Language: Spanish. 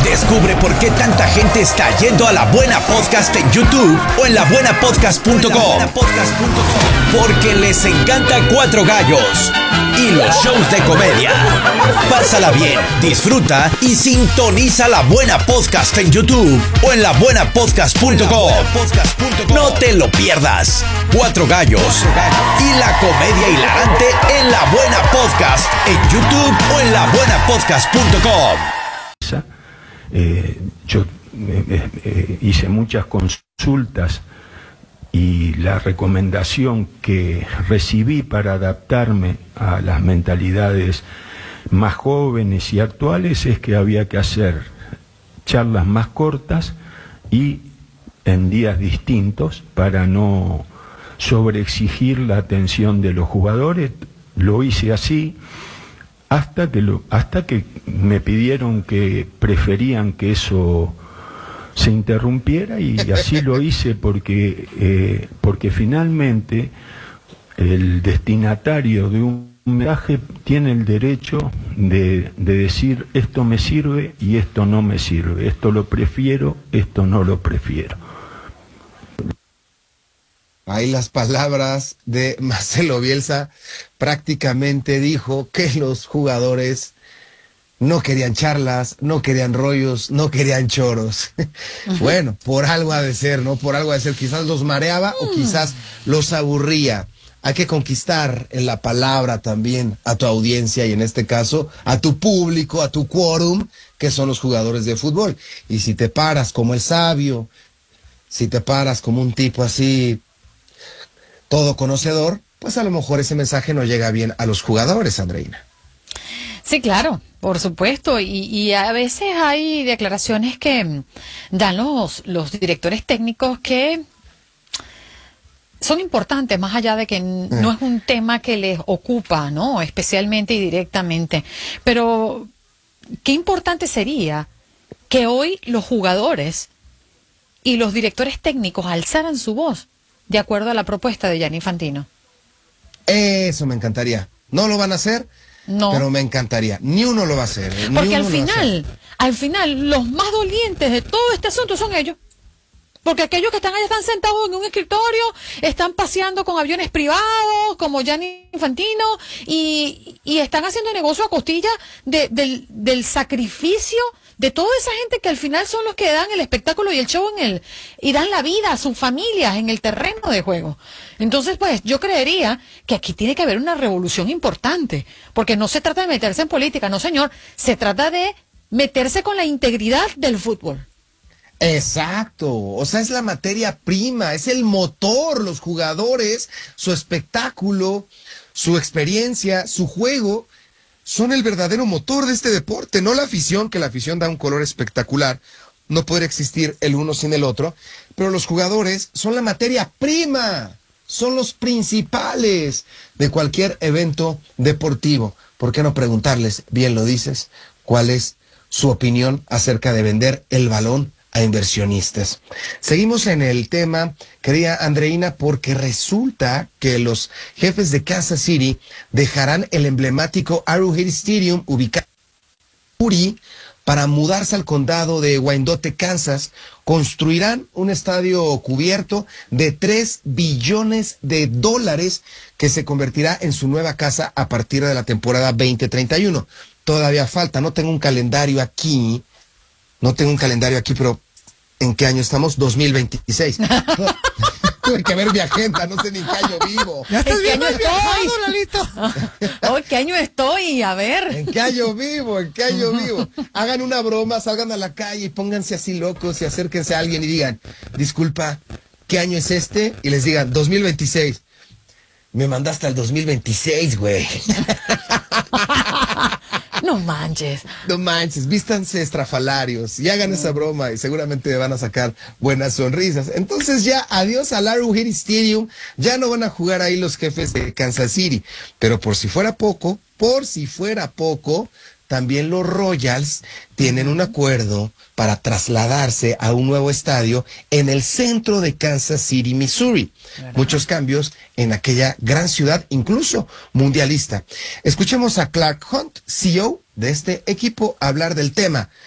Descubre por qué tanta gente está yendo a La Buena Podcast en YouTube o en labuenapodcast.com. Porque les encanta Cuatro Gallos y los shows de comedia. Pásala bien, disfruta y sintoniza La Buena Podcast en YouTube o en labuenapodcast.com. No te lo pierdas. Cuatro Gallos y la comedia hilarante en La Buena Podcast en YouTube o en labuenapodcast.com. Yo hice muchas consultas y la recomendación que recibí para adaptarme a las mentalidades más jóvenes y actuales es que había que hacer charlas más cortas y en días distintos para no sobreexigir la atención de los jugadores. Lo hice así hasta que me pidieron que preferían que eso se interrumpiera, y así lo hice porque finalmente el destinatario de un mensaje tiene el derecho de decir esto me sirve y esto no me sirve, esto lo prefiero, esto no lo prefiero. Ahí las palabras de Marcelo Bielsa. Prácticamente dijo que los jugadores no querían charlas, no querían rollos, no querían choros. Bueno, por algo ha de ser, ¿no? Por algo ha de ser. Quizás los mareaba o quizás los aburría. Hay que conquistar en la palabra también a tu audiencia y en este caso a tu público, a tu quórum, que son los jugadores de fútbol. Y si te paras como el sabio, si te paras como un tipo así todo conocedor, pues a lo mejor ese mensaje no llega bien a los jugadores, Andreina. Sí, claro, por supuesto, y a veces hay declaraciones que dan los directores técnicos que son importantes, más allá de que no es un tema que les ocupa, ¿no? Especialmente y directamente. Pero qué importante sería que hoy los jugadores y los directores técnicos alzaran su voz de acuerdo a la propuesta de Gianni Infantino. Eso me encantaría. No lo van a hacer, no, pero me encantaría. Ni uno lo va a hacer. Porque al final, los más dolientes de todo este asunto son ellos. Porque aquellos que están allá están sentados en un escritorio, están paseando con aviones privados, como Gianni Infantino, y están haciendo negocio a costilla del sacrificio de toda esa gente que al final son los que dan el espectáculo y el show y dan la vida a sus familias en el terreno de juego. Entonces, pues, yo creería que aquí tiene que haber una revolución importante, porque no se trata de meterse en política, no señor, se trata de meterse con la integridad del fútbol. Exacto, o sea, es la materia prima, es el motor, los jugadores, su espectáculo, su experiencia, su juego, son el verdadero motor de este deporte, no la afición, que la afición da un color espectacular, no puede existir el uno sin el otro, pero los jugadores son la materia prima, son los principales de cualquier evento deportivo. ¿Por qué no preguntarles, bien lo dices, cuál es su opinión acerca de vender el balón a inversionistas? Seguimos en el tema, querida Andreina, porque resulta que los jefes de Kansas City dejarán el emblemático Arrowhead Stadium ubicado en Missouri para mudarse al condado de Wyandotte, Kansas. Construirán un estadio cubierto de $3 billones que se convertirá en su nueva casa a partir de la temporada 2031. Todavía falta, no tengo un calendario aquí, pero ¿en qué año estamos? 2026. Tuve que ver mi agenda, no sé ni en qué año vivo. Ya estás bien viajado, Lalito. ¿Qué año estoy? A ver. ¿En qué año vivo? Hagan una broma, salgan a la calle y pónganse así locos y acérquense a alguien y digan, disculpa, ¿qué año es este? Y les digan, 2026. Me mandaste al 2026, güey. No manches. No manches, vístanse estrafalarios y hagan esa broma y seguramente van a sacar buenas sonrisas. Entonces ya, adiós al Arrowhead Stadium, ya no van a jugar ahí los jefes de Kansas City. Pero por si fuera poco, también los Royals tienen un acuerdo para trasladarse a un nuevo estadio en el centro de Kansas City, Missouri. ¿Verdad? Muchos cambios en aquella gran ciudad, incluso mundialista. Escuchemos a Clark Hunt, CEO de este equipo, hablar del tema